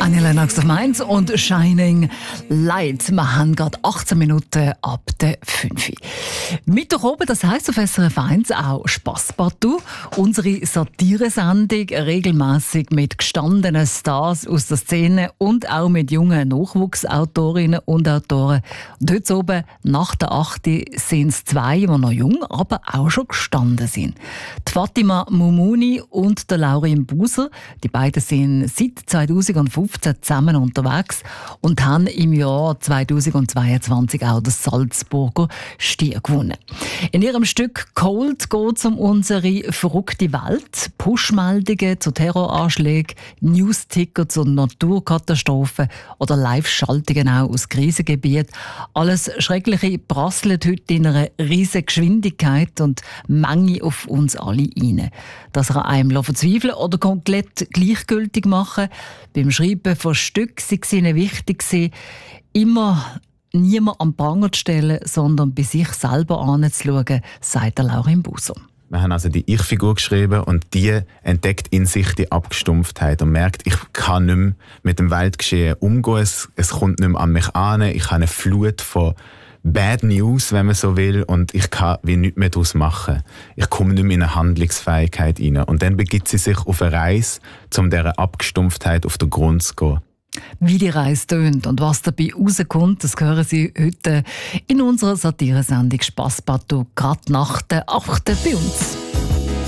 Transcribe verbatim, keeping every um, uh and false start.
Annie Lennox auf Mainz und Shining Light. Wir haben gerade achtzehn Minuten ab der fünf. Mittwoch oben, das heisst auf S R F eins auch Spasspartout. Unsere Satiresendung, regelmässig mit gestandenen Stars aus der Szene und auch mit jungen Nachwuchsautorinnen und Autoren. Und heute oben, nach der acht sind es zwei, die noch jung, aber auch schon gestanden sind. Die Fatima Mumuni und der Laurin Buser. Die beiden sind seit zweitausendfünfzehn zusammen unterwegs und haben im Jahr zweitausendzweiundzwanzig auch das Salzburger Stier gewonnen. In ihrem Stück «Cold» geht es um unsere verrückte Welt. Push-Meldungen zu Terroranschlägen, News-Ticker zu Naturkatastrophen oder Live-Schaltungen auch aus Krisengebieten. Alles Schreckliche prasselt heute in einer riesigen Geschwindigkeit und Menge auf uns alle rein. Das kann einem verzweifeln oder komplett gleichgültig machen. Beim Schreiben von Stück sei es ihnen wichtig, immer niemand am Pranger zu stellen, sondern bei sich selber anzuschauen, sagt der Laurin Buser. Wir haben also die Ich-Figur geschrieben und die entdeckt in sich die Abgestumpftheit und merkt, ich kann nicht mehr mit dem Weltgeschehen umgehen, es, es kommt nicht mehr an mich an, ich habe eine Flut von Bad News, wenn man so will, und ich kann wie nichts mehr daraus machen. Ich komme nicht mehr in eine Handlungsfähigkeit rein. Und dann begibt sie sich auf eine Reise, um dieser Abgestumpftheit auf den Grund zu gehen. Wie die Reise tönt und was dabei rauskommt, das hören Sie heute in unserer Satiresendung «Spasspartout», gerade nach der achten bei uns.